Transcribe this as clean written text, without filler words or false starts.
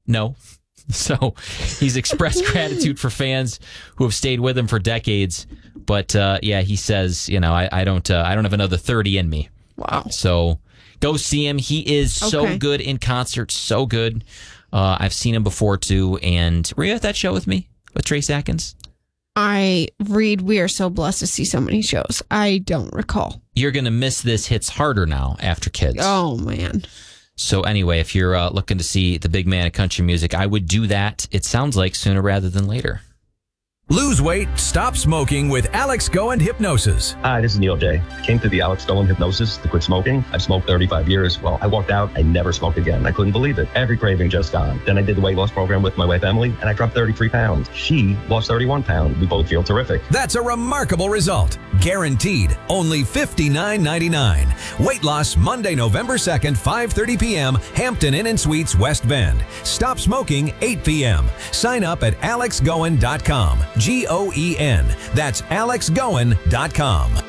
No. So he's expressed gratitude for fans who have stayed with him for decades. But he says, I don't have another 30 in me. Wow. So go see him. He is so good in concert, so good. I've seen him before too. And were you at that show with me with Trace Atkins? We are so blessed to see so many shows. I don't recall. You're going to miss this Hits Harder now after Kids. Oh, man. So anyway, if you're looking to see the big man of country music, I would do that. It sounds like sooner rather than later. Lose weight, stop smoking with Alex Goen Hypnosis. Hi, this is Neil J. Came through the Alex Goen Hypnosis to quit smoking. I've smoked 35 years. Well, I walked out. I never smoked again. I couldn't believe it. Every craving just gone. Then I did the weight loss program with my wife, Emily, and I dropped 33 pounds. She lost 31 pounds. We both feel terrific. That's a remarkable result. Guaranteed. Only $59.99. Weight loss Monday, November 2nd, 5:30 p.m. Hampton Inn and Suites, West Bend. Stop smoking 8 p.m. Sign up at alexgoen.com. Goen. That's alexgoen.com.